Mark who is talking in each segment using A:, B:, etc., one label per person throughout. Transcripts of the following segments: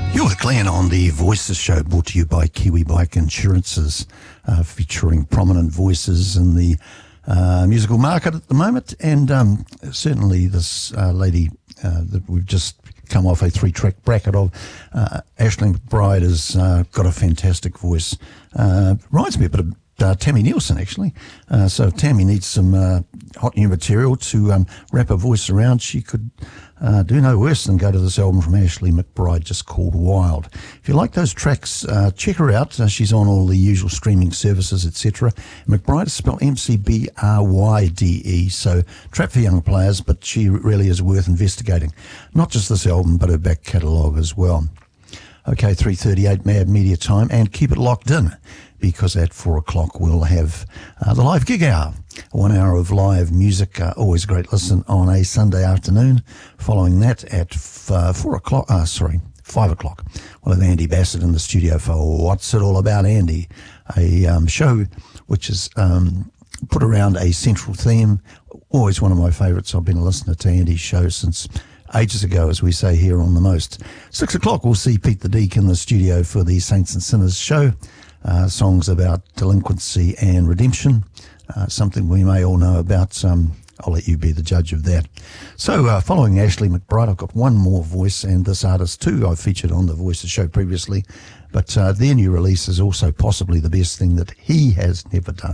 A: You're with Glenn on the Voices Show, brought to you by Kiwi Bike Insurances, featuring prominent voices in the musical market at the moment. And certainly this lady that we've just come off a 3-track bracket of, Ashley McBryde, has got a fantastic voice. Reminds me a bit of Tammy Nielsen, actually. So if Tammy needs some hot new material to wrap her voice around, she could do no worse than go to this album from Ashley McBryde, just called Wild. If you like those tracks, check her out. She's on all the usual streaming services, etc. McBryde is spelled M-C-B-R-Y-D-E, so trap for young players, but she really is worth investigating. Not just this album, but her back catalogue as well. Okay, 3:38 Mad Media time, and keep it locked in, because at 4 o'clock we'll have the live gig hour. 1 hour of live music, always a great listen on a Sunday afternoon. Following that at 5 o'clock, we'll have Andy Bassett in the studio for What's It All About, Andy? A show which is put around a central theme. Always one of my favourites. I've been a listener to Andy's show since ages ago, as we say here on The Most. 6 o'clock, we'll see Pete the Deek in the studio for the Saints and Sinners show. Songs about delinquency and redemption, something we may all know about. I'll let you be the judge of that. So following Ashley McBryde, I've got one more voice, and this artist too I've featured on the Voices show previously, but their new release is also possibly the best thing that he has ever done.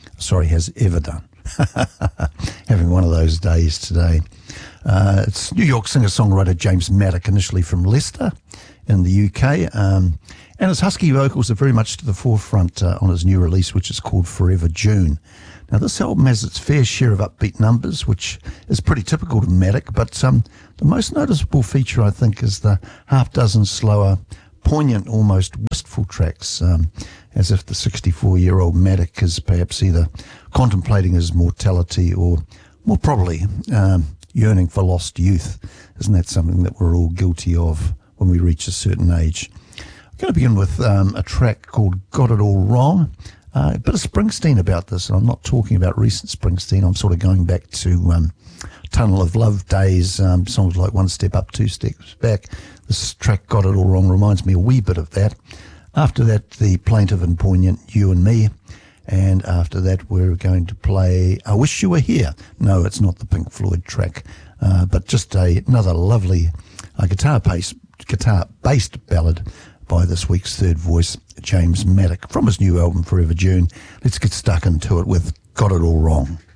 A: Having one of those days today. It's New York singer-songwriter James Maddock, initially from Leicester in the UK, and his husky vocals are very much to the forefront on his new release, which is called Forever June. Now, this album has its fair share of upbeat numbers, which is pretty typical to Maddock, but the most noticeable feature, I think, is the half-dozen slower, poignant, almost wistful tracks, as if the 64-year-old Maddock is perhaps either contemplating his mortality or, more probably, yearning for lost youth. Isn't that something that we're all guilty of when we reach a certain age? I'm going to begin with a track called Got It All Wrong. A bit of Springsteen about this, and I'm not talking about recent Springsteen. I'm sort of going back to Tunnel of Love days, songs like One Step Up, Two Steps Back. This track, Got It All Wrong, reminds me a wee bit of that. After that, the plaintive and poignant You and Me. And after that, we're going to play I Wish You Were Here. No, it's not the Pink Floyd track, but just another lovely guitar-based ballad by this week's third voice, James Maddock, from his new album Forever June. Let's get stuck into it with Got It All Wrong.